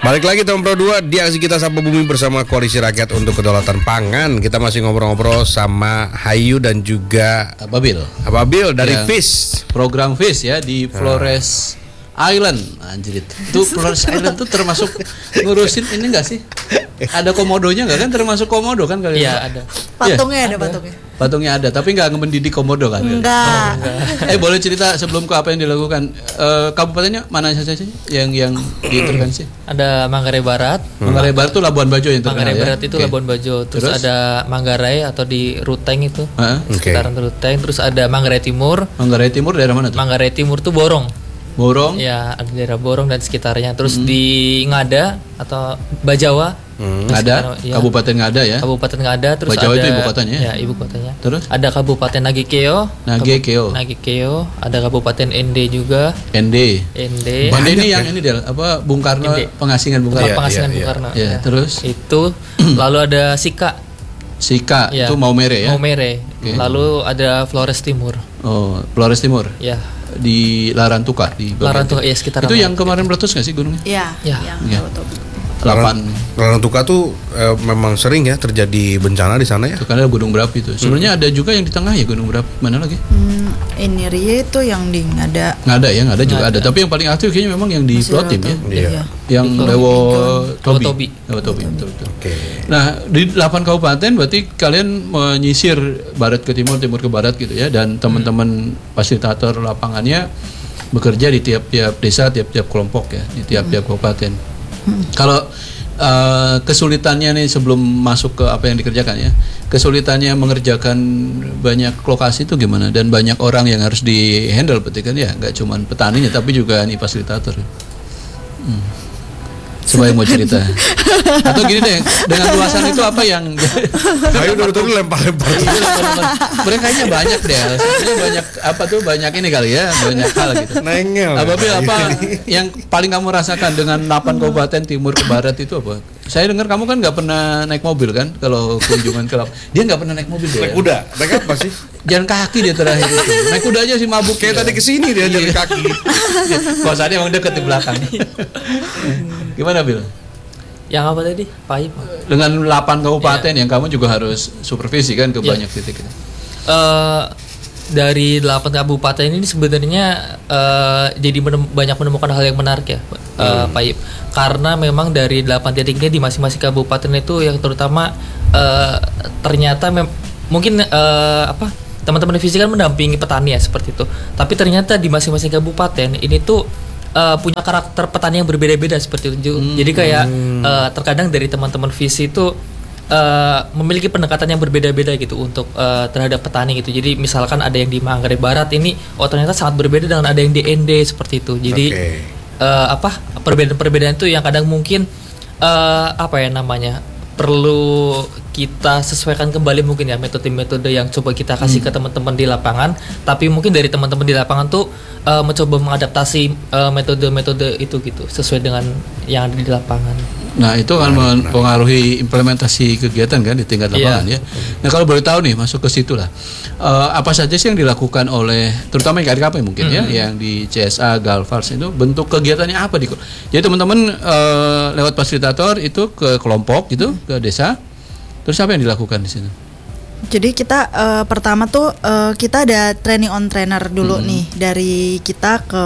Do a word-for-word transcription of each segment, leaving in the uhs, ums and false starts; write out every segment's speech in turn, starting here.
Balik lagi tahun Pro dua di aksi kita Sapa Bumi bersama Koalisi Rakyat untuk Kedaulatan Pangan. Kita masih ngobrol-ngobrol sama Hayu dan juga Ababil. Ababil dari ya, Fish. Program Fish ya di Flores Island. Anjir itu Flores Island tuh termasuk ngurusin ini enggak sih? Ada komodonya enggak kan? Termasuk komodo kan kalian? Iya ada. Patungnya ya, ada, ada patungnya. Patungnya ada, tapi nggak mendidik komodo kan? Enggak. Oh, enggak. Eh boleh cerita sebelum ke apa yang dilakukan? Uh, kabupatennya mana saja sih yang yang diintervensi? Ada Manggarai Barat. Hmm. Manggarai Barat itu Labuan Bajo yang terkenal. Manggarai ya? Barat itu okay. Labuan Bajo. Terus, terus ada Manggarai atau di Ruteng itu. Huh? Sekitaran okay. Ruteng. Terus ada Manggarai Timur. Manggarai Timur daerah mana tuh? Manggarai Timur tuh Borong. Borong? Ya, ada daerah Borong dan sekitarnya. Terus hmm. di Ngada atau Bajawa. Hmm. Ngada, ya. Kabupaten Ngada ya. Kabupaten Ngada, terus Bajawa ada itu ibu kotanya. Ya, ibu kotanya. Terus ada Kabupaten Nagekeo. Nagekeo. Nagekeo, ada Kabupaten Ende juga. Ende. Ende. Ende ini yang ini dia apa Bung Karno, Ende. Pengasingan Bung Karno. Ya, pengasingan ya, Bung Karno. Ya, ya. Terus itu lalu ada Sika. Sika ya. Itu Maumere ya. Maumere. Okay. Lalu ada Flores Timur. Oh, Flores Timur. Ya. Di Larantuka di Larantuka ya sekitar. Itu yang kemarin meletus nggak sih gunungnya? Iya. Ya. Ya. Lapan Larantuka tuh eh, memang sering ya terjadi bencana di sana ya. Itu karena gunung berapi itu. Sebenarnya hmm. ada juga yang di tengah ya gunung berapi. Mana lagi? Hmm, ini Ria itu yang di Ngada. Ngada ya, Ngada juga ada. Tapi yang paling aktif kayaknya memang yang di Plotim ya. Iya. Yang Lewo Tobi. Lewo Tobi. Betul betul. Oke. Nah, di delapan kabupaten berarti kalian menyisir barat ke timur, timur ke barat gitu ya, dan teman-teman hmm. fasilitator lapangannya bekerja di tiap-tiap desa, tiap-tiap kelompok ya, di tiap-tiap hmm. kabupaten. Hmm. Kalau uh, kesulitannya nih sebelum masuk ke apa yang dikerjakan ya, kesulitannya mengerjakan banyak lokasi itu gimana, dan banyak orang yang harus di handle berarti kan ya, nggak cuma petaninya tapi juga nih fasilitator. Hmm. Coba yang mau cerita. Atau gini deh, dengan luasan itu apa yang ayo dulu lempar-lempar. Mereka nya banyak deh. Sebenarnya banyak apa tuh banyak ini kali ya, banyak hal gitu. Nengel. Ababil apa yang paling kamu rasakan dengan delapan kabupaten timur ke barat itu apa? Saya dengar kamu kan nggak pernah naik mobil kan kalau kunjungan ke lap. Dia nggak pernah naik mobil deh. Naik kuda. Naik apa sih? Jalan kaki dia terakhir itu. Naik kuda aja sih mabuk. Kayak tadi kesini dia jalan kaki. Kosannya emang deket di belakang. Gimana Bil? Yang apa tadi? Paip. Dengan delapan kabupaten yeah. yang kamu juga harus supervisi kan ke yeah. banyak titik. Uh, dari delapan kabupaten ini sebenarnya uh, jadi menem- banyak menemukan hal yang menarik ya, uh, hmm. Paip. Karena memang dari delapan titiknya di masing-masing kabupaten itu yang terutama uh, ternyata mem- mungkin uh, apa teman-teman fisik kan mendampingi petani ya seperti itu. Tapi ternyata di masing-masing kabupaten ini tuh Uh, punya karakter petani yang berbeda-beda seperti itu. Hmm. Jadi kayak uh, terkadang dari teman-teman visi itu uh, memiliki pendekatan yang berbeda-beda gitu untuk uh, terhadap petani gitu. Jadi misalkan ada yang di Manggarai Barat ini, oh ternyata sangat berbeda dengan ada yang di Ende seperti itu. Jadi okay. uh, apa perbedaan-perbedaan itu yang kadang mungkin uh, apa ya namanya perlu kita sesuaikan kembali mungkin ya metode-metode yang coba kita kasih hmm. ke teman-teman di lapangan, tapi mungkin dari teman-teman di lapangan tuh uh, mencoba mengadaptasi uh, metode-metode itu gitu sesuai dengan yang ada di lapangan. Nah itu akan mempengaruhi implementasi kegiatan kan di tingkat lapangan yeah. ya. Nah kalau boleh tahu nih masuk ke situ lah, uh, apa saja sih yang dilakukan oleh terutama yang K R K P mungkin hmm. ya, yang di C S A, Galvals itu bentuk kegiatannya apa di? Jadi teman-teman uh, lewat fasilitator itu ke kelompok gitu, hmm. ke desa. Terus apa yang dilakukan di sini? Jadi kita uh, pertama tuh uh, kita ada training on trainer dulu hmm. nih dari kita ke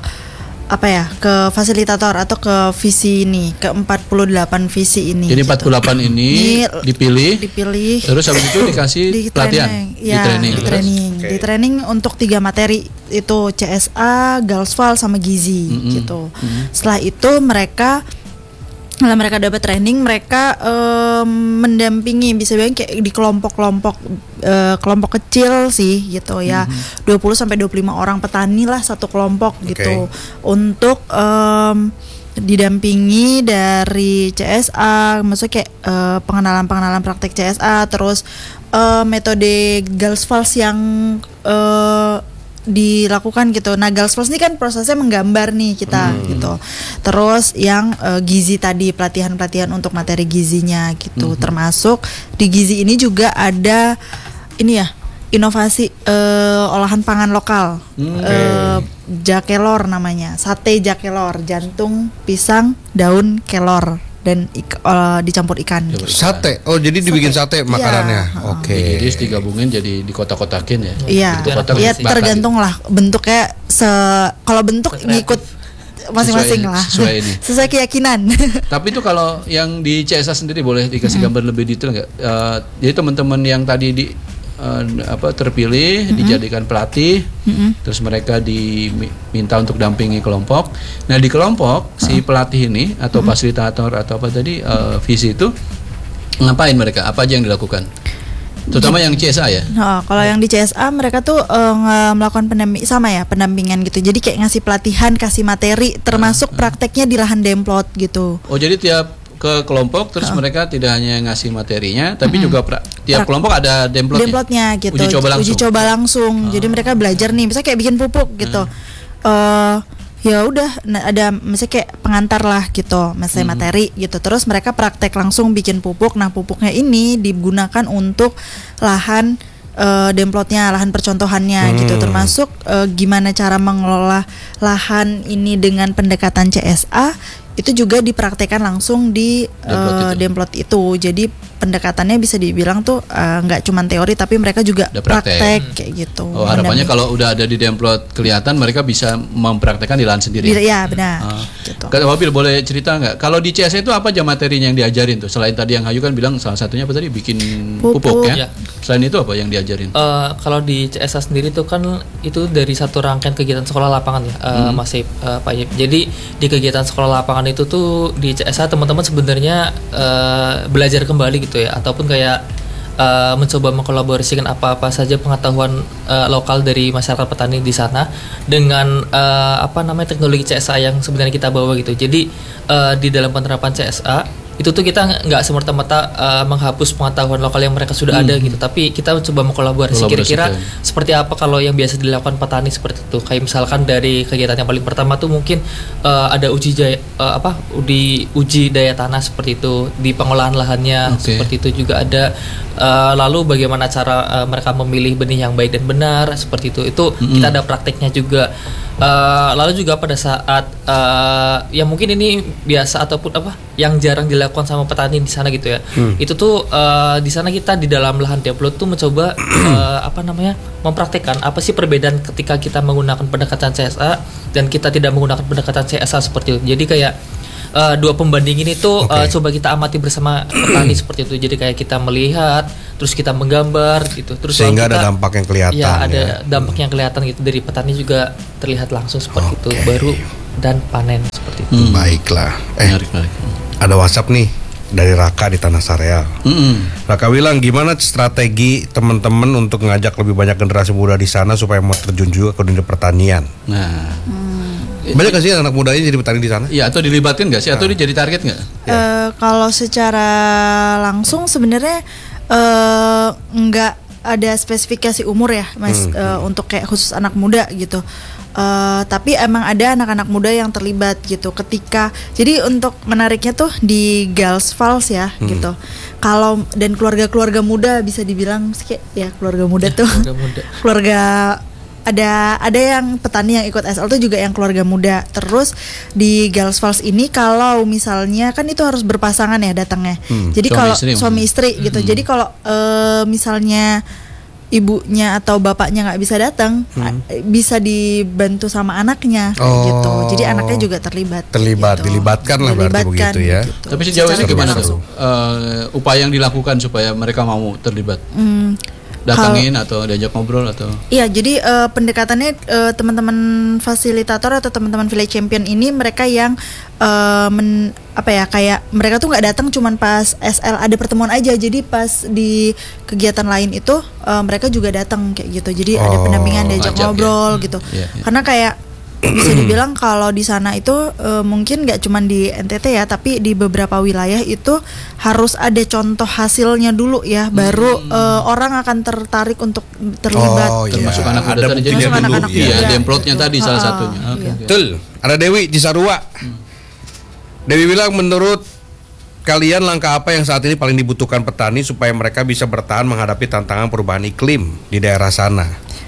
apa ya ke fasilitator atau ke visi ini ke empat puluh delapan visi ini. Jadi gitu. empat puluh delapan ini, ini dipilih, dipilih. Terus habis itu dikasih di pelatihan, ya, di training, di training, okay. di training untuk tiga materi itu C S A, Galsval sama Gizi mm-hmm. gitu. Mm-hmm. Setelah itu mereka Setelah mereka dapat training, mereka um, mendampingi bisa bilang kayak di kelompok-kelompok uh, kelompok kecil sih gitu ya, mm-hmm. dua puluh sampai dua puluh lima orang petani lah satu kelompok okay. gitu untuk um, didampingi dari C S A, maksudnya kayak uh, pengenalan-pengenalan praktek C S A, terus uh, metode Galsvals yang uh, dilakukan gitu. Nah, Galsvals ini kan prosesnya menggambar nih kita hmm. gitu. Terus yang uh, gizi tadi pelatihan-pelatihan untuk materi gizinya gitu. Hmm. Termasuk di gizi ini juga ada ini ya inovasi eh, olahan pangan lokal, Hmm. eh, jakelor namanya, sate jakelor, jantung, pisang, daun kelor dan ik- eh, dicampur ikan. Sate. Oh, jadi dibikin sate, Sate. makanannya. Iya. Oke. Jadi digabungin jadi di kotak-kotakin ya. Iya, Dikotak-kotakin, ya bakar tergantung lah bentuknya. Se kalau bentuk Kreatif. ngikut masing-masing Sesuai- lah, sesuai ini. sesuai keyakinan. Tapi itu kalau yang di C S A sendiri boleh dikasih gambar lebih detail nggak? Eh, jadi teman-teman yang tadi di eh, apa terpilih dijadikan pelatih, terus mereka diminta untuk dampingi kelompok. Nah di kelompok si pelatih ini atau fasilitator atau apa tadi eh, visi itu ngapain mereka? Apa aja yang dilakukan? Terutama yang C S A ya. Nah, kalau yang di C S A mereka tuh eh, nge- melakukan pendamping sama ya pendampingan gitu. Jadi kayak ngasih pelatihan, kasih materi, termasuk prakteknya di lahan demplot gitu. Oh jadi tiap ke kelompok terus mereka tidak hanya ngasih materinya, tapi juga pra- tiap Prak- kelompok ada demplotnya. Demplotnya gitu. Uji coba langsung. Uji coba langsung. Jadi mereka belajar nih, misalnya kayak bikin pupuk gitu. Eh ya udah nah, ada misalnya kayak pengantar lah gitu, misalnya materi gitu. Terus mereka praktek langsung bikin pupuk. Nah, pupuknya ini digunakan untuk lahan eh, demplotnya, lahan percontohannya gitu. Termasuk eh, gimana cara mengelola lahan ini dengan pendekatan C S A itu juga dipraktekkan langsung di Demplot eh, itu. demplot itu. Jadi pendekatannya bisa dibilang tuh eh, nggak cuma teori tapi mereka juga Ada praktek. praktek kayak gitu. Oh harapannya Mendampingi. kalau udah ada di demplot kelihatan mereka bisa mempraktekkan di lahan sendiri. Bila- ya benar. Ah. Gitu. Kak Wabil boleh cerita nggak? Kalau di C S A itu apa aja materinya yang diajarin tuh? Selain tadi yang Hayu kan bilang salah satunya apa tadi bikin pupuk, Pupuk. ya. Ya. Selain itu apa yang diajarin? Eh, kalau di C S A sendiri tuh kan itu dari satu rangkaian kegiatan sekolah lapangan ya, eh, Mas Ip, eh, Pak Ip. Jadi di kegiatan sekolah lapangan itu tuh di C S A teman-teman sebenarnya eh, belajar kembali gitu ya, ataupun kayak eh, mencoba mengkolaborasikan apa-apa saja pengetahuan eh, lokal dari masyarakat petani di sana dengan eh, apa namanya teknologi C S A yang sebenarnya kita bawa gitu. Jadi eh, di dalam penerapan C S A itu tuh kita nggak semerta-merta uh, menghapus pengetahuan lokal yang mereka sudah ada gitu, tapi kita coba mengkolaborasi kira-kira Kolaborasikan. seperti apa kalau yang biasa dilakukan petani seperti itu. Kayak misalkan dari kegiatan yang paling pertama tuh mungkin uh, ada uji jaya, uh, apa di uji daya tanah seperti itu, di pengolahan lahannya Oke. seperti itu juga ada. Uh, lalu bagaimana cara uh, mereka memilih benih yang baik dan benar seperti itu. Itu kita ada prakteknya juga. Uh, lalu juga pada saat uh, ya mungkin ini biasa ataupun apa yang jarang dilakukan sama petani di sana gitu ya. Itu tuh uh, di sana kita di dalam lahan demplot tuh mencoba uh, apa namanya mempraktekkan apa sih perbedaan ketika kita menggunakan pendekatan C S A dan kita tidak menggunakan pendekatan C S A seperti itu. Jadi kayak uh, dua pembanding ini tuh uh, coba kita amati bersama petani seperti itu. Jadi kayak kita melihat, terus kita menggambar gitu. Terus Sehingga lalu ada kita- dampak yang kelihatan. Ya, ada ya. dampak yang kelihatan gitu dari petani juga terlihat langsung seperti itu, Oke. baru dan panen seperti itu. Hmm. Baiklah. Eh, Menarik, menarik. ada WhatsApp nih dari Raka di Tanah Sareal. Mm-mm. Raka bilang gimana strategi teman-teman untuk ngajak lebih banyak generasi muda di sana supaya mau terjun juga ke dunia pertanian. Nah, Banyak gak sih anak mudanya jadi petani di sana? iya atau dilibatkan nggak sih? Atau dia jadi target nggak? Eh, kalau secara langsung sebenarnya eh, nggak ada spesifikasi umur ya, Mas, eh, untuk kayak khusus anak muda gitu. Eh, tapi emang ada anak-anak muda yang terlibat gitu. Ketika jadi untuk menariknya tuh di Girls Falls ya gitu. Kalau dan keluarga-keluarga muda bisa dibilang sih kayak ya keluarga muda tuh. Keluarga muda. Keluarga ada ada yang petani yang ikut S L tuh juga yang keluarga muda. Terus di Girls Falls ini kalau misalnya kan itu harus berpasangan ya datangnya. Jadi suami kalau istri suami mungkin. istri gitu. Jadi kalau eh, misalnya ibunya atau bapaknya nggak bisa datang, a- bisa dibantu sama anaknya kayak Oh. gitu. Jadi anaknya juga terlibat. Terlibat, gitu. dilibatkan lah berarti Dilibatkan, begitu ya. gitu. Tapi sejauh ini Secara gimana tidak tuh langsung. eh, upaya yang dilakukan supaya mereka mau terlibat? Hmm, Datangin atau diajak ngobrol atau? Iya, jadi eh, pendekatannya eh, teman-teman fasilitator atau teman-teman village champion ini mereka yang eh, men, apa ya kayak mereka tuh nggak datang cuman pas S L ada pertemuan aja. Jadi pas di kegiatan lain itu eh, mereka juga datang kayak gitu. Jadi ada Oh, pendampingan diajak ngajak ya. ngobrol gitu. Iya, iya. Karena kayak bisa dibilang kalau di sana itu eh, mungkin nggak cuman di N T T ya, tapi di beberapa wilayah itu harus ada contoh hasilnya dulu ya, baru eh, orang akan tertarik untuk terlibat. Oh, iya. Termasuk anak muda Ada tadi jadi buktinya dulu. anak-anak Iya, muda, demplotnya gitu. tadi salah Ha-ha, satunya. Oke, iya. oke. Betul. Ada Dewi Cisarua. Dewi bilang menurut kalian langkah apa yang saat ini paling dibutuhkan petani supaya mereka bisa bertahan menghadapi tantangan perubahan iklim di daerah sana?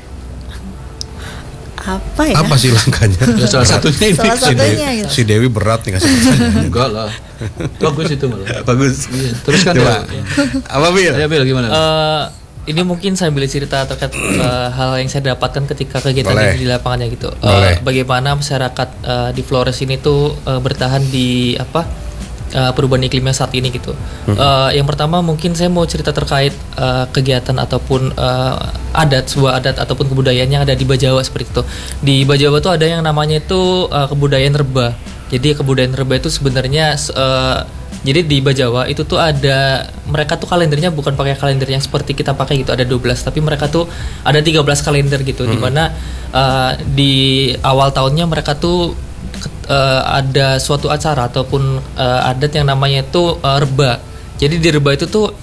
Apa ya? Apa sih langkahnya? Ya, salah satunya ini. Salah Si satunya Dewi, gitu. si Dewi berat nih ngasih pertanyaan. Enggak lah. Bagus itu malah. Bagus. Iya, teruskan Coba. Del. Apa Bil? Ayo Bil gimana? Eh, ini mungkin sambil cerita terkait eh, hal yang saya dapatkan ketika kegiatan Boleh. ini di lapangannya gitu. Eh, Boleh. bagaimana masyarakat eh, di Flores ini tuh eh, bertahan di apa eh, perubahan iklimnya saat ini gitu. Eh, yang pertama mungkin saya mau cerita terkait eh, kegiatan ataupun eh, adat, sebuah adat ataupun kebudayaan yang ada di Bajawa seperti itu. Di Bajawa tuh ada yang namanya itu eh, kebudayaan reba. Jadi kebudayaan reba itu sebenarnya eh, jadi di Bajawa itu tuh ada, mereka tuh kalendernya bukan pakai kalender yang seperti kita pakai gitu ada dua belas, tapi mereka tuh ada tiga belas kalender gitu, di mana uh, di awal tahunnya mereka tuh uh, ada suatu acara ataupun uh, adat yang namanya itu uh, reba. Jadi di reba itu tuh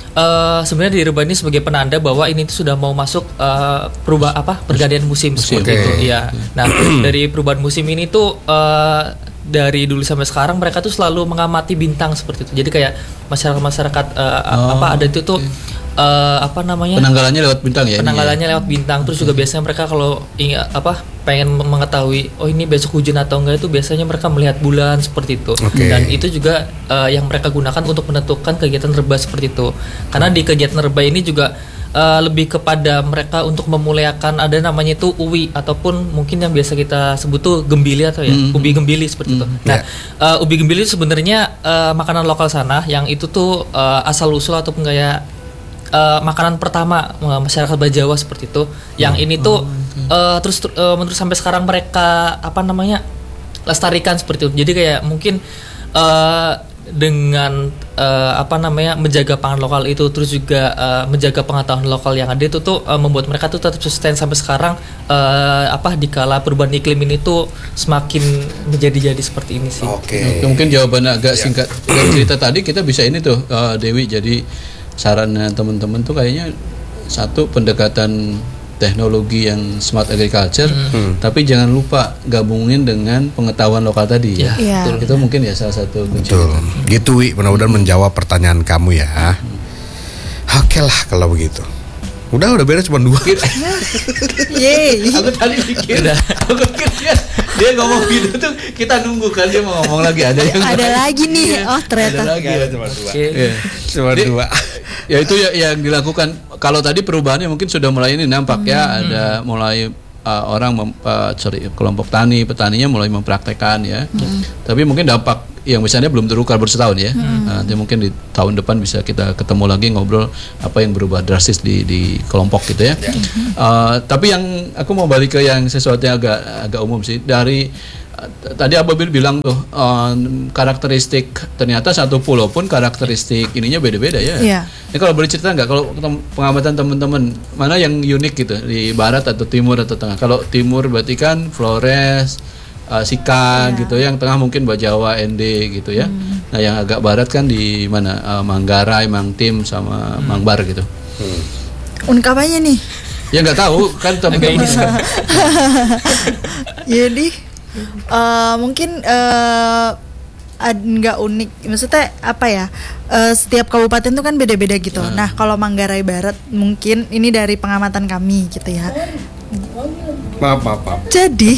uh, sebenarnya di reba ini sebagai penanda bahwa ini tuh sudah mau masuk uh, perubah apa pergantian musim, Musim, seperti oke. itu. Iya. Nah, dari perubahan musim ini tuh uh, dari dulu sampai sekarang mereka tuh selalu mengamati bintang seperti itu. Jadi kayak masyarakat-masyarakat uh, Oh, apa ada itu tuh uh, apa namanya? Penanggalannya lewat bintang ya? ini ya? Penanggalannya lewat bintang. Terus juga biasanya mereka kalau ingat apa pengen mengetahui oh ini besok hujan atau enggak itu biasanya mereka melihat bulan seperti itu. Oke. Dan itu juga uh, yang mereka gunakan untuk menentukan kegiatan reba seperti itu. Karena di kegiatan reba ini juga Uh, lebih kepada mereka untuk memuliakan ada namanya itu uwi ataupun mungkin yang biasa kita sebut tuh gembili atau ya Mm. ubi gembili seperti itu. Nah, uh, ubi gembili sebenarnya uh, makanan lokal sana yang itu tuh uh, asal usul ataupun kayak uh, makanan pertama uh, masyarakat Bajawa seperti itu. Yang ini tuh uh, terus uh, menurut sampai sekarang mereka apa namanya lestarikan seperti itu. Jadi kayak mungkin uh, dengan uh, apa namanya menjaga pangan lokal itu terus juga uh, menjaga pengetahuan lokal yang ada itu tuh uh, membuat mereka tuh tetap sustain sampai sekarang uh, apa dikala perubahan iklim ini tuh semakin menjadi-jadi seperti ini sih. Oke. Oke, mungkin jawabannya agak singkat. Dari cerita tadi kita bisa ini tuh uh, Dewi, jadi sarannya teman-teman tuh kayaknya satu pendekatan teknologi yang smart agriculture, Hmm. tapi jangan lupa gabungin dengan pengetahuan lokal tadi ya. Ya, Iya. Itu mungkin ya salah satu kunci. Betul. Gitu Wi, mudah-mudahan menjawab pertanyaan kamu ya. Oke lah kalau begitu. Udah udah beres cuma dua. Yeay. Aku tadi pikir, aku pikir dia, dia ngomong gitu tuh kita nunggu kan dia mau ngomong lagi ada yang Ada lagi nih. Oh, ada ternyata. lagi ya. cuma dua. Oke. Iya. Cuma Di- dua. Ya itu ya yang dilakukan. Kalau tadi perubahannya mungkin sudah mulai ini nampak ya, ada mulai uh, orang mem- uh, sorry, kelompok tani petaninya mulai mempraktekkan ya. Tapi mungkin dampak yang misalnya belum terukar bersetahun ya. Nah, nanti mungkin di tahun depan bisa kita ketemu lagi ngobrol apa yang berubah drastis di di kelompok gitu ya. Uh, tapi yang aku mau balik ke yang sesuatu yang agak agak umum sih dari uh, tadi Ababil bilang tuh uh, karakteristik ternyata satu pulau pun karakteristik ininya beda-beda ya. Iya. Ini kalau boleh cerita nggak kalau tem- pengamatan teman-teman mana yang unik gitu di barat atau timur atau tengah? Kalau timur berarti kan Flores, uh, Sika Iya. gitu, yang tengah mungkin Bajawa, N D gitu ya. Nah yang agak barat kan di mana? Uh, Manggarai, Mangtim sama Mangbar gitu. Unik apanya nih? Ya nggak tahu kan teman-teman. Jadi eh, mungkin eh, ad- nggak unik, maksudnya apa ya? Eh, setiap kabupaten tuh kan beda-beda gitu. Nah, kalau Manggarai Barat mungkin ini dari pengamatan kami gitu ya. Maaf, maaf, maaf. Jadi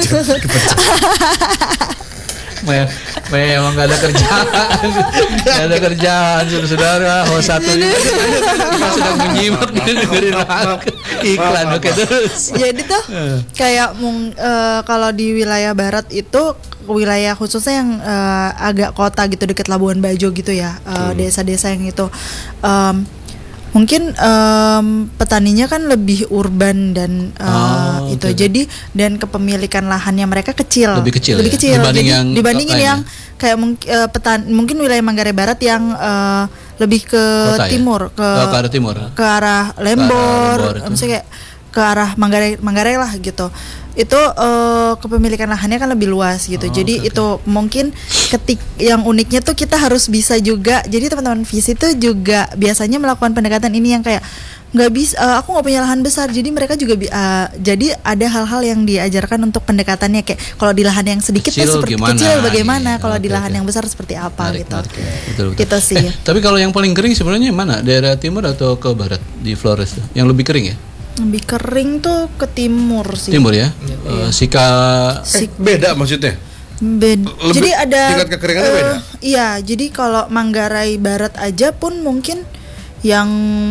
Me- memang nggak ada kerjaan, nggak ada kerjaan, saudara. Host satu ini kita sedang menyimak dengerin iklan. Oke terus. jadi tuh kayak mung- eh, kalau di wilayah barat itu wilayah khususnya yang eh, agak kota gitu dekat Labuan Bajo gitu ya, eh, desa-desa yang itu em, mungkin em, petaninya kan lebih urban dan eh, Oh, itu oke. jadi dan kepemilikan lahannya mereka kecil Lebih kecil lebih ya? kecil Dibanding Jadi yang dibandingin lain yang ya? kayak mung- eh, petan mungkin wilayah Manggarai Barat yang eh, lebih ke Kota ya? timur ke Oh, ke arah timur. ke arah Lembor, Lembor itu. maksudnya kayak ke arah Manggarai Manggarai lah gitu. Itu eh, kepemilikan lahannya kan lebih luas gitu. Oh, jadi oke, itu mungkin ketik yang uniknya tuh kita harus bisa juga. Jadi teman-teman visi itu juga biasanya melakukan pendekatan ini yang kayak nggak bisa. Uh, aku nggak punya lahan besar, jadi mereka juga bi- uh, jadi ada hal-hal yang diajarkan untuk pendekatannya kayak kalau di lahan yang sedikit Kecil tuh seperti gimana? kecil bagaimana, Iya, kalau di oke, lahan oke. yang besar seperti apa Menarik, gitu. menarik. Betul, betul. Gitu sih. Eh, tapi kalau yang paling kering sebenarnya mana? Daerah timur atau ke barat di Flores tuh? Yang lebih kering ya? Lebih kering tuh ke timur sih. Timur ya? Eh, Sika Eh, beda maksudnya. Bed- Lebih- jadi ada tingkat kekeringannya eh, beda? Iya, jadi kalau Manggarai Barat aja pun mungkin yang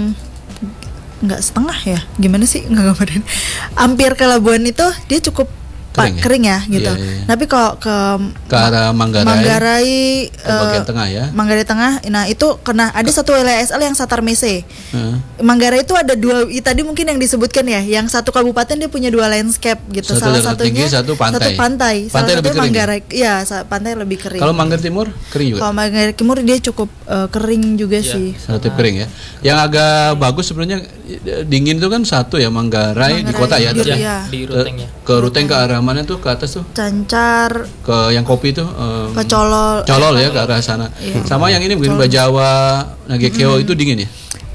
nggak setengah ya, gimana sih nggak gambarin. Hampir ke Labuan itu dia cukup Kering pa- ya? kering ya gitu. Iya, iya. Tapi kalau ke ke arah Manggarai, Manggarai ke eh, bagian tengah ya? Manggarai Tengah, nah itu kena ada satu W L S L yang Satar Mese. Heeh. Manggarai itu ada dua, i- tadi mungkin yang disebutkan ya, yang satu kabupaten dia punya dua landscape gitu. Satu Salah daerah satunya tinggi, satu pantai. Satu pantai. Pantai Salah lebih satunya kering ya? Manggarai. Iya, sa- pantai lebih kering. Kalau Manggarai Timur kering juga? Kalau Manggarai Timur dia cukup eh, kering juga sih. Relatif kering ya. Yang agak bagus sebenarnya eh, dingin itu kan satu ya Manggarai, di Manggarai, kota ya. di- Terus, iya. Di eh, rutengnya. ke Ruteng ke arah mana tuh, ke atas tuh? Cancar, Ke yang kopi tuh em, ke Colol. Colol ya, ke arah sana. Sama yang ini mungkin Bajawa, Nagekeo itu dingin ya?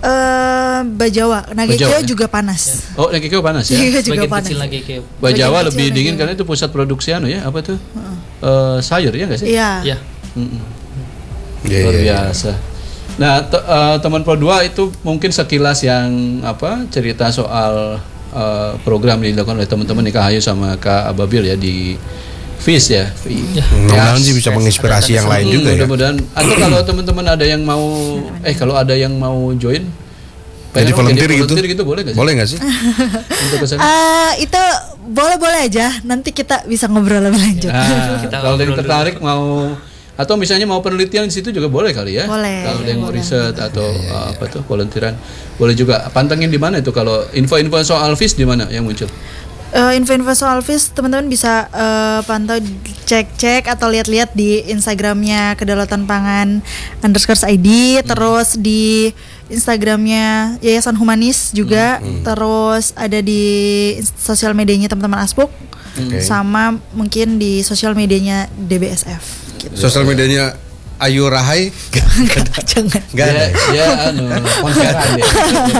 Eh, Bajawa, Nagekeo Bajawa, ya? juga panas. Oh, Nagekeo panas ya? Iya, juga Bagian panas. kecil lagi kayak. Bajawa Bagian lebih kecil dingin Nagekeo. karena itu pusat produksi anu ya, apa tuh? Eh, sayur ya nggak sih? Iya. Ya. Mm-mm. Iya, Luar iya, iya. biasa. Nah, te- eh, teman Pro dua itu mungkin sekilas yang apa cerita soal eh, program yang dilakukan oleh teman-teman nih Kak Hayu sama Kak Ababil ya di F I S ya. F I- Mudah-mudahan sih bisa menginspirasi yang lain Hmm, juga ya. mudah-mudahan. Atau kalau teman-teman ada yang mau, eh kalau ada yang mau join, Jadi pengen volunteer gitu? volunteer gitu boleh nggak sih? Boleh nggak sih? Untuk kesana? Ah, itu boleh-boleh aja. Nanti kita bisa ngobrol lebih lanjut. Nah, Kita kalau ada yang ngobrol tertarik mau atau misalnya mau penelitian di situ juga boleh kali ya. Boleh. Kalau ada yang mau riset atau uh, apa tuh volunteeran boleh juga. Pantengin di mana itu kalau info-info soal F I S di mana yang muncul? Eh, info-info soal F I S teman-teman bisa eh, pantau, cek-cek atau lihat-lihat di Instagramnya Kedaulatan Pangan underscore I D, terus di Instagramnya Yayasan Humanis juga, terus ada di sosial medianya teman-teman Aspuk, Oke. sama mungkin di sosial medianya D B S F. Gitu. Sosial medianya Ayu Rahai Jangan. nggak ada. Ya, ya anu konseran deh.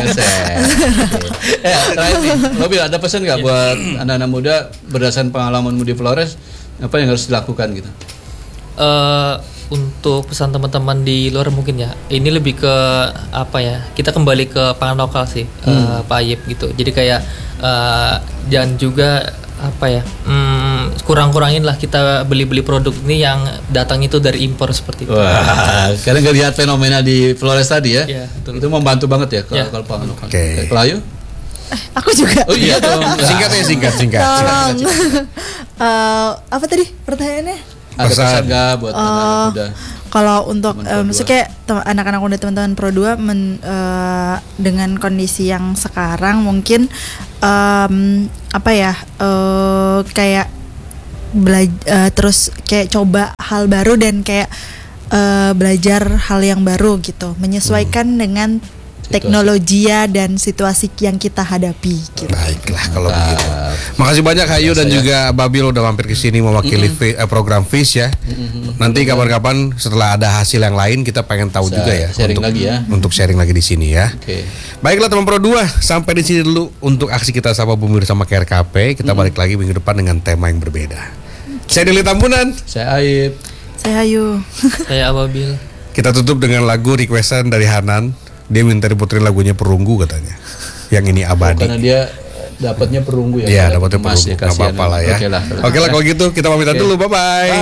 Ya, terakhir nih, Mobil ada pesan nggak buat anak-anak muda berdasarkan pengalamanmu di Flores, apa yang harus dilakukan gitu? Eh, untuk pesan teman-teman di luar mungkin ya, ini lebih ke apa ya, kita kembali ke pangan lokal sih, eh, Pak Ayib gitu. Jadi kayak eh, dan juga apa ya, hmm, kurang-kurangin lah kita beli-beli produk ini yang datang itu dari impor seperti itu. Wah, karena nggak lihat fenomena di Flores tadi ya, Iya, betul. itu membantu banget ya kalau Iya. kalau pangan lokal. Oke. Kalau Ayu? Aku juga. Oh iya dong. Singkat ya, singkat, singkat. Tolong. Eh, apa tadi pertanyaannya? Ada Pesan. pesan nggak buat anak-anak muda? Kalau untuk Teman eh, Pro maksudnya tem- anak-anak muda teman-teman Pro dua men- eh, dengan kondisi yang sekarang mungkin em, apa ya eh, kayak bela- eh, terus kayak coba hal baru dan kayak eh, belajar hal yang baru gitu, menyesuaikan dengan teknologi dan situasi yang kita hadapi gitu. Baiklah kalau begitu. Makasih banyak Hayu dan juga Babil udah mampir ke sini mewakili fi- eh, program F I S ya. Nanti kapan-kapan setelah ada hasil yang lain kita pengen tahu Bisa juga ya sharing untuk lagi ya. untuk sharing lagi di sini ya. Oke. Baiklah teman Pro dua, sampai di sini dulu untuk aksi kita Sapa Bumi bersama K R K P. Kita balik lagi minggu depan dengan tema yang berbeda. Saya Dili Tambunan. Saya Aib. Saya Ayu. Saya Ababil. Kita tutup dengan lagu requestan dari Hanan. Dia minta diputerin lagunya Perunggu katanya. Yang ini abadi. Karena dia dapatnya perunggu ya. Iya, kalau dapatnya emas perunggu. ya, Nggak kasihan. apa-apa lah ya. Oke lah. Oke lah kalau gitu kita pamitan Oke. dulu. Bye bye.